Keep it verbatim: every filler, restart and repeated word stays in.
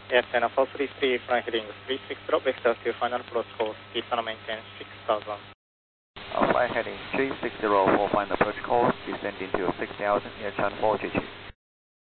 Yes, and four three three, flight heading three six zero, vector to final approach course, descend maintain six thousand. Uh, flight heading three six zero for final approach course, descending to six thousand, air channel four G G.